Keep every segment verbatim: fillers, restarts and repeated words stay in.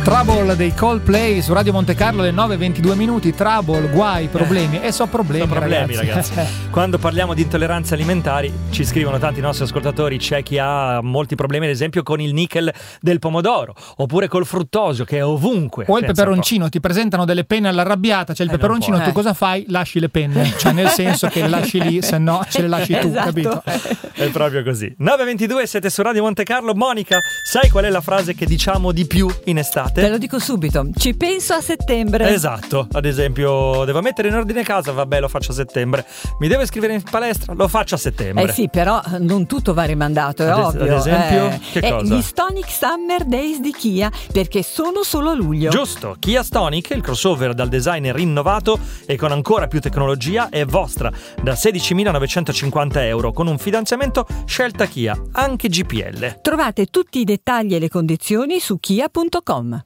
Trouble dei Coldplay su Radio Monte Carlo, le nove e ventidue minuti. Trouble, guai, problemi. E eh, so problemi, so problemi ragazzi. ragazzi. Quando parliamo di intolleranze alimentari ci scrivono tanti nostri ascoltatori. C'è chi ha molti problemi, ad esempio con il nickel del pomodoro, oppure col fruttosio che è ovunque. O il peperoncino, ti presentano delle penne all'arrabbiata, c'è il Eh, peperoncino, non tu può. cosa fai? Lasci le penne, cioè nel senso che le lasci lì, se no ce le lasci tu, Esatto. capito? È proprio così. nove e ventidue, siete su Radio Monte Carlo. Monica, sai qual è la frase che diciamo di più in estate? Te lo dico subito, ci penso a settembre. Esatto, ad esempio devo mettere in ordine casa, vabbè lo faccio a settembre. Mi devo iscrivere in palestra, lo faccio a settembre. Eh sì, però non tutto va rimandato, è Ad es- ovvio. ad esempio, eh. che Eh, cosa? Gli Stonic Summer Days di Kia, perché sono solo a luglio. Giusto, Kia Stonic, il crossover dal design rinnovato e con ancora più tecnologia, è vostra da sedicimilanovecentocinquanta euro con un finanziamento scelta Kia, anche G P L. Trovate tutti i dettagli e le condizioni su kia punto com.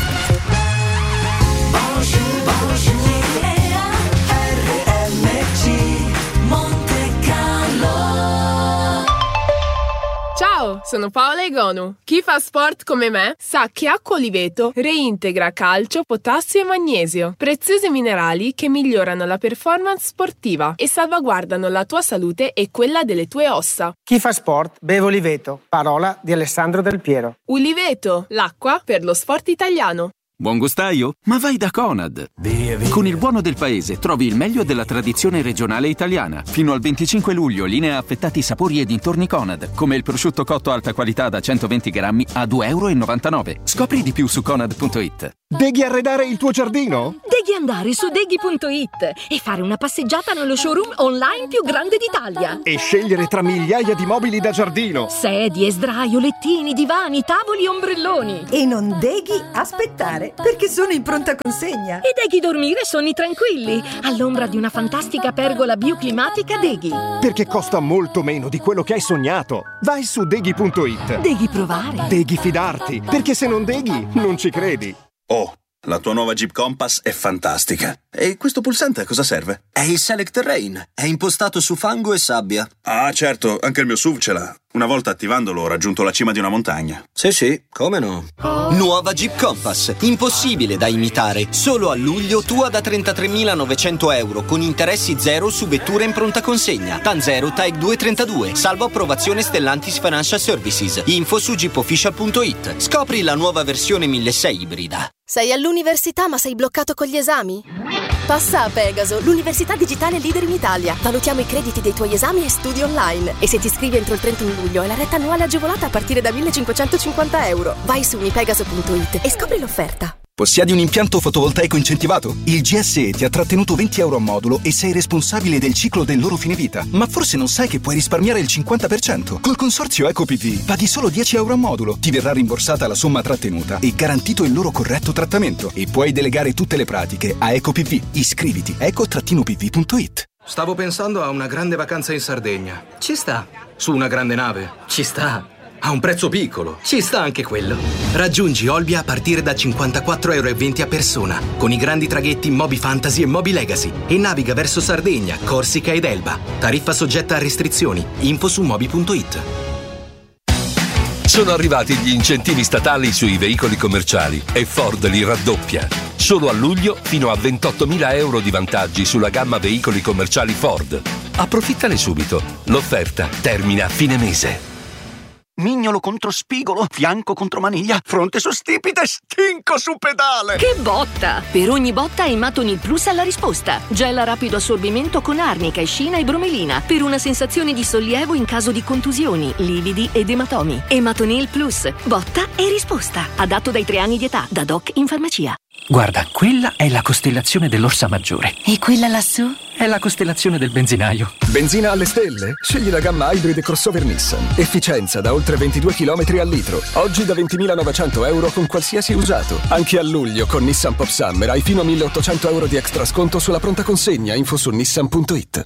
Ciao, sono Paola Egonu. Chi fa sport come me sa che Acqua Oliveto reintegra calcio, potassio e magnesio, preziosi minerali che migliorano la performance sportiva e salvaguardano la tua salute e quella delle tue ossa. Chi fa sport beve Oliveto, parola di Alessandro Del Piero. Uliveto, l'acqua per lo sport italiano. Buon gustaio? Ma vai da Conad! Via, via. Con il buono del paese trovi il meglio della tradizione regionale italiana. Fino al venticinque luglio linea affettati sapori e dintorni Conad, come il prosciutto cotto alta qualità da centoventi grammi a due e novantanove euro. Scopri di più su conad punto it. Deghi arredare il tuo giardino? Devi andare su deghi punto it e fare una passeggiata nello showroom online più grande d'Italia. E scegliere tra migliaia di mobili da giardino. Sedie, sdraio, lettini, divani, tavoli, ombrelloni. E non deghi aspettare, perché sono in pronta consegna. E deghi dormire sonni tranquilli, all'ombra di una fantastica pergola bioclimatica Deghi. Perché costa molto meno di quello che hai sognato. Vai su deghi punto it. Devi provare. Deghi fidarti, perché se non deghi, non ci credi. Oh, la tua nuova Jeep Compass è fantastica. E questo pulsante a cosa serve? È il Select Terrain. È impostato su fango e sabbia. Ah, certo, anche il mio S U V ce l'ha. Una volta attivandolo ho raggiunto la cima di una montagna. Sì, sì, come no? Nuova Jeep Compass. Impossibile da imitare. Solo a luglio tua da trentatremilanovecento euro con interessi zero su vetture in pronta consegna. TAN zero, T A E C due trentadue. Salvo approvazione Stellantis Financial Services. Info su jeep official punto it. Scopri la nuova versione milleseicento ibrida. Sei all'università ma sei bloccato con gli esami? Passa a Pegaso, l'università digitale leader in Italia. Valutiamo i crediti dei tuoi esami e studi online. E se ti iscrivi entro il trentuno luglio hai la retta annuale agevolata a partire da millecinquecentocinquanta euro. Vai su unipegaso punto it e scopri l'offerta. Possiedi un impianto fotovoltaico incentivato? Il G S E ti ha trattenuto venti euro a modulo e sei responsabile del ciclo del loro fine vita. Ma forse non sai che puoi risparmiare il cinquanta per cento. Col consorzio EcoPV paghi solo dieci euro a modulo. Ti verrà rimborsata la somma trattenuta e garantito il loro corretto trattamento. E puoi delegare tutte le pratiche a EcoPV. Iscriviti a eco P V punto it. Stavo pensando a una grande vacanza in Sardegna. Ci sta. Su una grande nave. Ci sta. A un prezzo piccolo. Ci sta anche quello. Raggiungi Olbia a partire da cinquantaquattro euro e venti a persona, con i grandi traghetti Moby Fantasy e Moby Legacy, e naviga verso Sardegna, Corsica ed Elba. Tariffa soggetta a restrizioni. Info su moby punto it. Sono arrivati gli incentivi statali sui veicoli commerciali e Ford li raddoppia. Solo a luglio fino a ventottomila euro di vantaggi sulla gamma veicoli commerciali Ford. Approfittane subito. L'offerta termina a fine mese. Mignolo contro spigolo, fianco contro maniglia, fronte su stipite, stinco su pedale. Che botta! Per ogni botta Ematonil Plus ha la risposta. Gel a rapido assorbimento con arnica, escina e bromelina per una sensazione di sollievo in caso di contusioni, lividi ed ematomi. Ematonil Plus, botta e risposta. Adatto dai tre anni di età, da doc in farmacia. Guarda, quella è la costellazione dell'Orsa Maggiore. E quella lassù? È la costellazione del benzinaio. Benzina alle stelle? Scegli la gamma Hybrid crossover Nissan. Efficienza da oltre ventidue chilometri al litro. Oggi da ventimilanovecento euro con qualsiasi usato. Anche a luglio con Nissan Pop Summer hai fino a milleottocento euro di extra sconto sulla pronta consegna. Info su nissan punto it.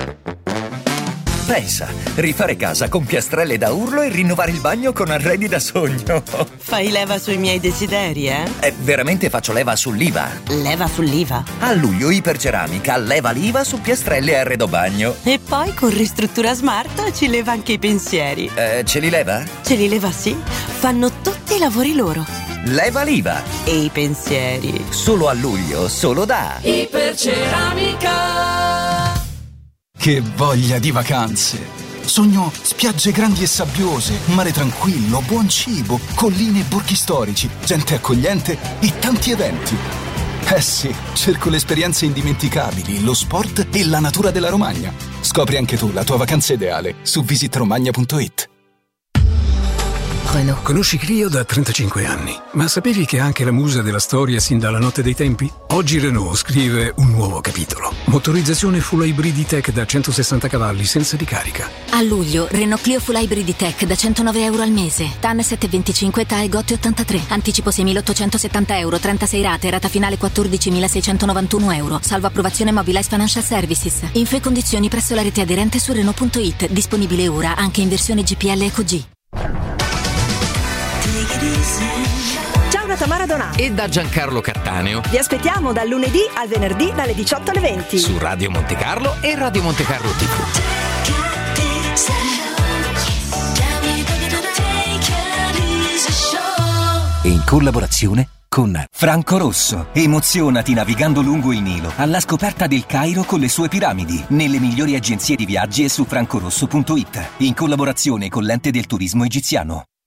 Pensa, rifare casa con piastrelle da urlo e rinnovare il bagno con arredi da sogno. Fai leva sui miei desideri, eh? Eh, veramente faccio leva sull'I V A. Leva sull'I V A? A luglio Iperceramica leva l'I V A su piastrelle e arredo bagno. E poi con Ristruttura Smart ci leva anche i pensieri. Eh, ce li leva? Ce li leva sì. Fanno tutti i lavori loro. leva l'I V A. E i pensieri? Solo a luglio, solo da Iperceramica. Che voglia di vacanze! Sogno spiagge grandi e sabbiose, mare tranquillo, buon cibo, colline e borghi storici, gente accogliente e tanti eventi. Eh sì, cerco le esperienze indimenticabili, lo sport e la natura della Romagna. Scopri anche tu la tua vacanza ideale su visit romagna punto it. Renault. Conosci Clio da trentacinque anni, ma sapevi che è anche la musa della storia sin dalla notte dei tempi? Oggi Renault scrive un nuovo capitolo. Motorizzazione full hybrid tech da centosessanta cavalli senza ricarica. A luglio, Renault Clio full hybrid tech da centonove euro al mese. T A N sette virgola venticinque, T A E Gotti ottantatré. Anticipo seimilaottocentosettanta euro, trentasei rate, rata finale quattordicimilaseicentonovantuno euro. Salvo approvazione Mobilize Financial Services. Info e condizioni presso la rete aderente su Renault punto it. Disponibile ora anche in versione G P L Eco G. Ciao da Tamara Donà e da Giancarlo Cattaneo. Vi aspettiamo dal lunedì al venerdì dalle diciotto alle venti su Radio Monte Carlo e Radio Monte Carlo tivù. E in collaborazione con Franco Rosso. Emozionati navigando lungo il Nilo alla scoperta del Cairo con le sue piramidi, nelle migliori agenzie di viaggi e su francorosso punto it, in collaborazione con l'Ente del Turismo Egiziano.